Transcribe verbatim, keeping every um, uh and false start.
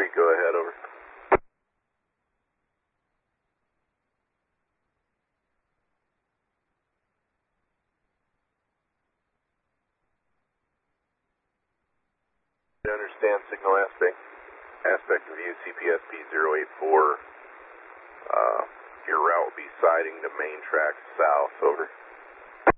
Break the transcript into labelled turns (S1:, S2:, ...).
S1: go ahead, over. I understand signal aspect, aspect of you, C P S B zero eight four. Uh, your route will be siding to main track south, over.